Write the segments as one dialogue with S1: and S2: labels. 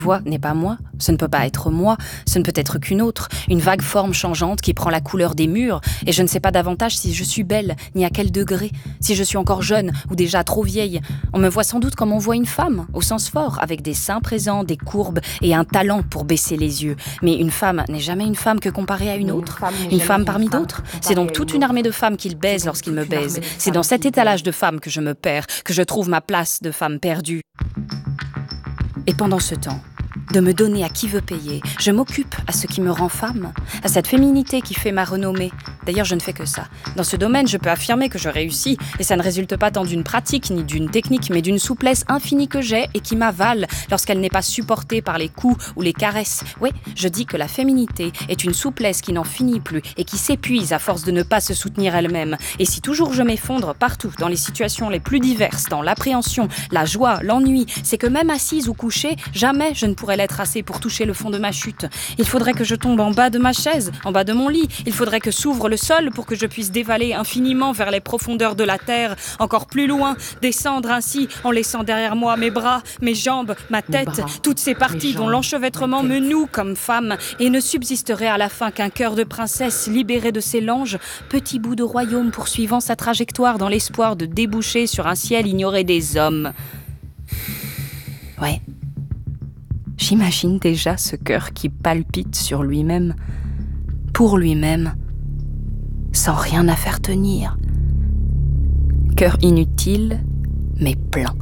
S1: Voix n'est pas moi, ce ne peut pas être moi, ce ne peut être qu'une autre, une vague forme changeante qui prend la couleur des murs, et je ne sais pas davantage si je suis belle, ni à quel degré, si je suis encore jeune ou déjà trop vieille. On me voit sans doute comme on voit une femme, au sens fort, avec des seins présents, des courbes et un talent pour baisser les yeux. Mais une femme n'est jamais une femme que comparée à une autre, une femme parmi d'autres. C'est donc toute une armée de femmes qu'il baise lorsqu'il me baise. C'est dans cet étalage de femmes que je me perds, que je trouve ma place de femme perdue. Et pendant ce temps, de me donner à qui veut payer, je m'occupe à ce qui me rend femme, à cette féminité qui fait ma renommée. D'ailleurs, je ne fais que ça. Dans ce domaine, je peux affirmer que je réussis, et ça ne résulte pas tant d'une pratique ni d'une technique, mais d'une souplesse infinie que j'ai et qui m'avale lorsqu'elle n'est pas supportée par les coups ou les caresses. Oui, je dis que la féminité est une souplesse qui n'en finit plus et qui s'épuise à force de ne pas se soutenir elle-même. Et si toujours je m'effondre partout, dans les situations les plus diverses, dans l'appréhension, la joie, l'ennui, c'est que même assise ou couchée, jamais je ne pourrais l'être assez pour toucher le fond de ma chute. Il faudrait que je tombe en bas de ma chaise, en bas de mon lit. Il faudrait que s'ouvre le sol pour que je puisse dévaler infiniment vers les profondeurs de la terre, encore plus loin, descendre ainsi en laissant derrière moi mes bras, mes jambes, ma tête, toutes ces parties dont l'enchevêtrement me noue comme femme, et ne subsisterait à la fin qu'un cœur de princesse libéré de ses langes, petit bout de royaume poursuivant sa trajectoire dans l'espoir de déboucher sur un ciel ignoré des hommes. Ouais. J'imagine déjà ce cœur qui palpite sur lui-même, pour lui-même, sans rien à faire tenir. Cœur inutile, mais plein.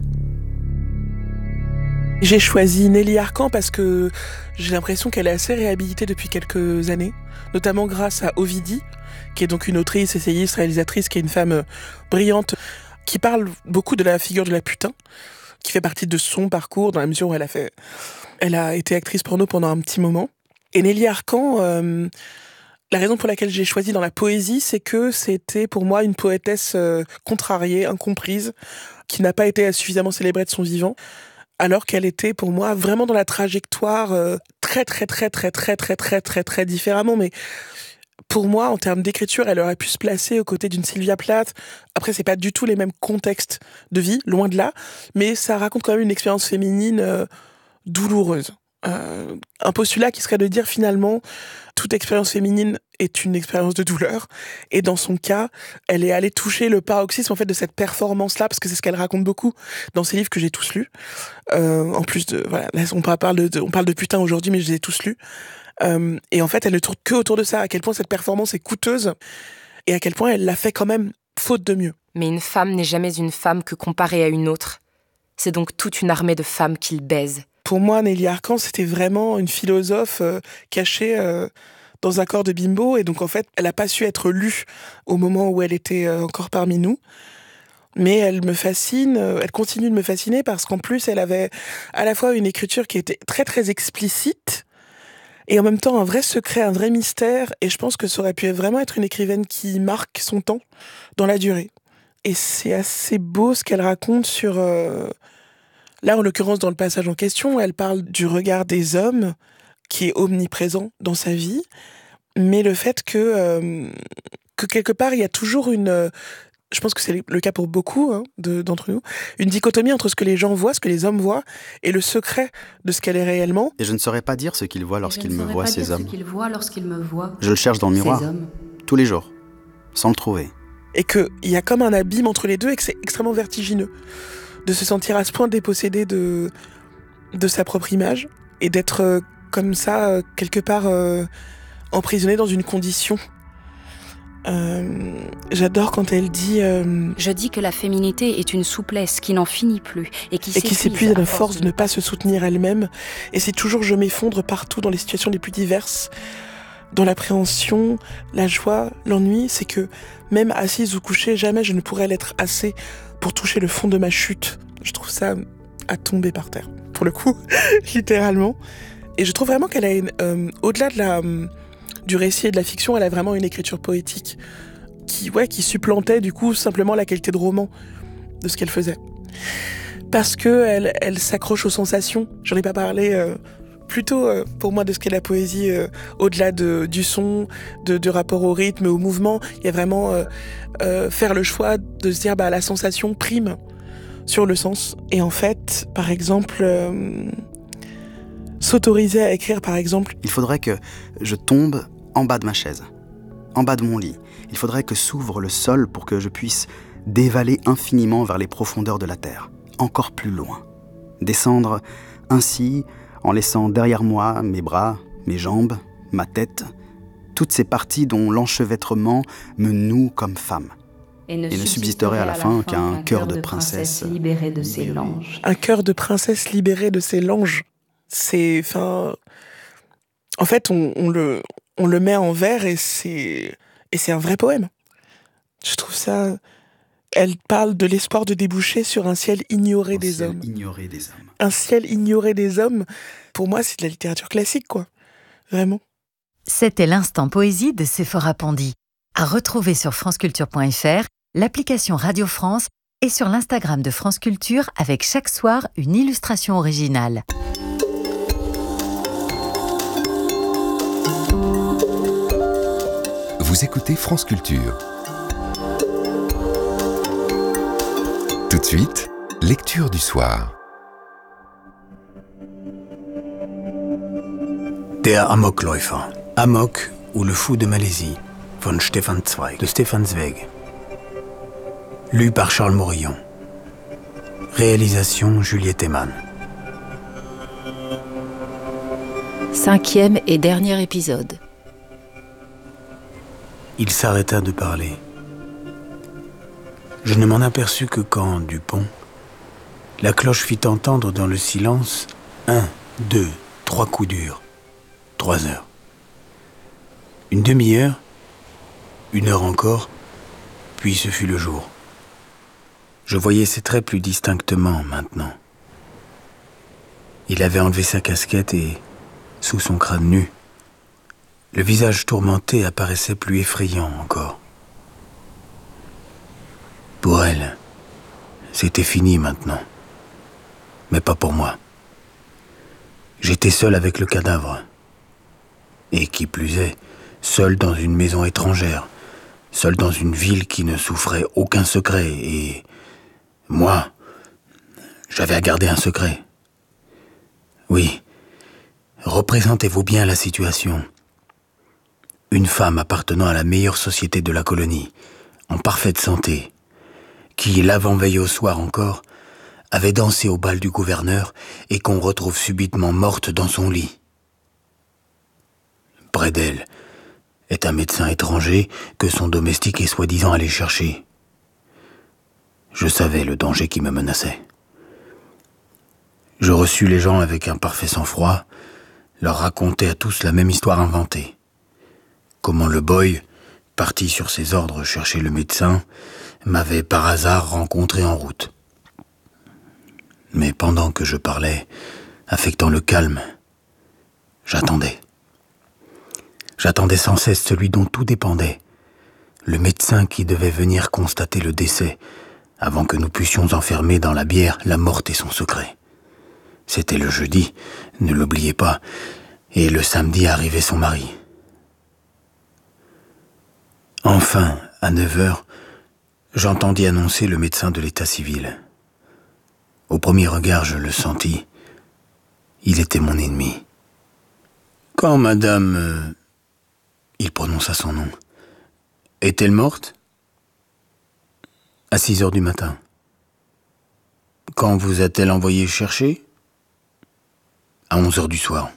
S2: J'ai choisi Nelly Arcan parce que j'ai l'impression qu'elle est assez réhabilitée depuis quelques années, notamment grâce à Ovidie, qui est donc une autrice, essayiste, réalisatrice, qui est une femme brillante, qui parle beaucoup de la figure de la putain, qui fait partie de son parcours dans la mesure où elle a été actrice porno pendant un petit moment. Et Nelly Arcan, la raison pour laquelle j'ai choisi dans la poésie, c'est que c'était pour moi une poétesse contrariée, incomprise, qui n'a pas été suffisamment célébrée de son vivant, alors qu'elle était pour moi vraiment dans la trajectoire très différemment. Mais pour moi, en termes d'écriture, elle aurait pu se placer aux côtés d'une Sylvia Plath. Après, c'est pas du tout les mêmes contextes de vie, loin de là, mais ça raconte quand même une expérience féminine douloureuse. Un postulat qui serait de dire finalement toute expérience féminine est une expérience de douleur, et dans son cas elle est allée toucher le paroxysme en fait de cette performance là, parce que c'est ce qu'elle raconte beaucoup dans ses livres que j'ai tous lus, en plus de voilà, là, on parle de putain aujourd'hui, mais je les ai tous lus, et en fait elle ne tourne que autour de ça, à quel point cette performance est coûteuse et à quel point elle l'a fait quand même faute de mieux.
S3: Mais une femme n'est jamais une femme que comparée à une autre. C'est donc toute une armée de femmes qu'il baise.
S2: Pour moi, Nelly Arcan, c'était vraiment une philosophe cachée dans un corps de bimbo. Et donc, en fait, elle n'a pas su être lue au moment où elle était encore parmi nous. Mais elle me fascine, elle continue de me fasciner parce qu'en plus, elle avait à la fois une écriture qui était très explicite et en même temps un vrai secret, un vrai mystère. Et je pense que ça aurait pu vraiment être une écrivaine qui marque son temps dans la durée. Et c'est assez beau ce qu'elle raconte sur... Là, en l'occurrence, dans le passage en question, elle parle du regard des hommes qui est omniprésent dans sa vie, mais le fait que quelque part, il y a toujours une... je pense que c'est le cas pour beaucoup d'entre nous, une dichotomie entre ce que les gens voient, ce que les hommes voient, et le secret de ce qu'elle est réellement.
S4: Et je ne saurais pas dire ce qu'ils voient lorsqu'ils me voient, ces hommes. Je le cherche dans le
S1: Ces
S4: miroir,
S1: hommes.
S4: tous les jours, sans le trouver.
S2: Et qu'il y a comme un abîme entre les deux et que c'est extrêmement vertigineux de se sentir à ce point dépossédé de sa propre image et d'être comme ça, quelque part emprisonné dans une condition. J'adore quand elle dit
S1: Je dis que la féminité est une souplesse qui n'en finit plus et qui
S2: s'épuise à la force de ne pas se soutenir elle-même. Et si toujours je m'effondre partout dans les situations les plus diverses, dans l'appréhension, la joie, l'ennui, c'est que même assise ou couchée, jamais je ne pourrais l'être assez pour toucher le fond de ma chute. Je trouve ça à tomber par terre, pour le coup, littéralement. Et je trouve vraiment qu'elle a au-delà du récit et de la fiction, elle a vraiment une écriture poétique qui supplantait du coup simplement la qualité de roman de ce qu'elle faisait. Parce que elle s'accroche aux sensations. J'en ai pas parlé plutôt pour moi de ce qu'est la poésie, au-delà du son, de rapport au rythme, au mouvement. Il y a vraiment faire le choix de se dire la sensation prime sur le sens. Et en fait, par exemple, s'autoriser à écrire, par exemple.
S4: Il faudrait que je tombe en bas de ma chaise, en bas de mon lit. Il faudrait que s'ouvre le sol pour que je puisse dévaler infiniment vers les profondeurs de la terre, encore plus loin. Descendre ainsi, en laissant derrière moi mes bras, mes jambes, ma tête, toutes ces parties dont l'enchevêtrement me noue comme femme. Et ne subsisterait à la fin qu'un cœur de princesse libéré de ses langes.
S2: Un cœur de princesse libéré de ses langes. C'est, en fait, on le met en vers et c'est un vrai poème. Je trouve ça. Elle parle de l'espoir de déboucher sur un ciel ignoré des hommes. Un ciel ignoré des hommes. Pour moi, c'est de la littérature classique, quoi. Vraiment.
S5: C'était l'instant poésie de Séphora Pondy. À retrouver sur franceculture.fr, l'application Radio France et sur l'Instagram de France Culture avec chaque soir une illustration originale.
S6: Vous écoutez France Culture. Tout de suite, lecture du soir.
S7: Der Amokläufer. Amok ou le fou de Malaisie, von Stefan Zweig, de Stefan Zweig. Lu par Charles Morillon. Réalisation Juliette Eman.
S8: 5e et dernier épisode.
S7: Il s'arrêta de parler. Je ne m'en aperçus que quand, du pont, la cloche fit entendre dans le silence 1, 2, 3 coups durs. 3 heures. Une demi-heure, 1 heure encore, puis ce fut le jour. Je voyais ses traits plus distinctement maintenant. Il avait enlevé sa casquette et, sous son crâne nu, le visage tourmenté apparaissait plus effrayant encore. Pour elle, c'était fini maintenant. Mais pas pour moi. J'étais seul avec le cadavre. Et qui plus est, seul dans une maison étrangère, seul dans une ville qui ne souffrait aucun secret, et moi, j'avais à garder un secret. Oui, représentez-vous bien la situation. Une femme appartenant à la meilleure société de la colonie, en parfaite santé, qui, l'avant-veille au soir encore, avait dansé au bal du gouverneur et qu'on retrouve subitement morte dans son lit. Près d'elle est un médecin étranger que son domestique est soi-disant allé chercher. Je savais le danger qui me menaçait. Je reçus les gens avec un parfait sang-froid, leur racontai à tous la même histoire inventée. Comment le boy, parti sur ses ordres chercher le médecin, m'avait par hasard rencontré en route. Mais pendant que je parlais, affectant le calme, j'attendais. J'attendais sans cesse celui dont tout dépendait, le médecin qui devait venir constater le décès, avant que nous pussions enfermer dans la bière la morte et son secret. C'était le jeudi, ne l'oubliez pas, et le samedi arrivait son mari. Enfin, à 9h, j'entendis annoncer le médecin de l'état civil. Au premier regard, je le sentis. Il était mon ennemi. Quand madame... Il prononça son nom. Est-elle morte ? À 6h du matin. Quand vous a-t-elle envoyé chercher ? À 11h du soir.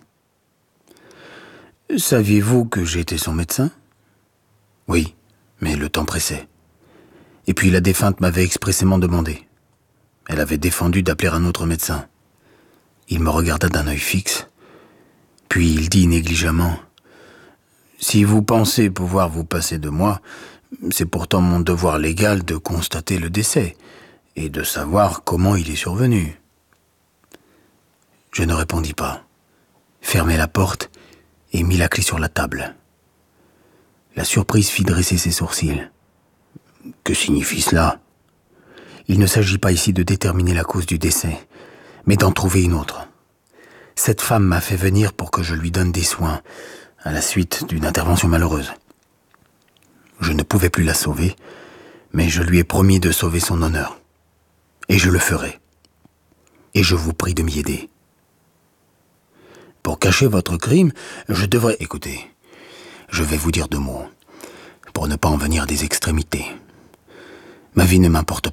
S7: Saviez-vous que j'étais son médecin ? Oui, mais le temps pressait. Et puis la défunte m'avait expressément demandé. Elle avait défendu d'appeler un autre médecin. Il me regarda d'un œil fixe, puis il dit négligemment « Si vous pensez pouvoir vous passer de moi, c'est pourtant mon devoir légal de constater le décès et de savoir comment il est survenu. » Je ne répondis pas, fermai la porte et mis la clé sur la table. La surprise fit dresser ses sourcils. Que signifie cela ? Il ne s'agit pas ici de déterminer la cause du décès, mais d'en trouver une autre. Cette femme m'a fait venir pour que je lui donne des soins, à la suite d'une intervention malheureuse. Je ne pouvais plus la sauver, mais je lui ai promis de sauver son honneur. Et je le ferai. Et je vous prie de m'y aider. cacher votre crime, je devrais... Écoutez, je vais vous dire 2 mots, pour ne pas en venir à des extrémités. Ma vie ne m'importe